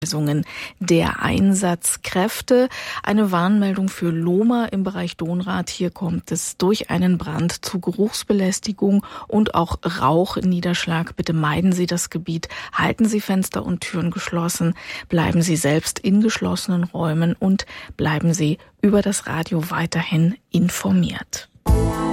der Einsatzkräfte. Eine Warnmeldung für Lohmar im Bereich Dohnrath. Hier kommt es durch einen Brand zu Geruchsbelästigung und auch Rauchniederschlag. Bitte meiden Sie das Gebiet, halten Sie Fenster und Türen geschlossen, bleiben Sie selbst in geschlossenen Räumen und bleiben Sie über das Radio weiterhin informiert.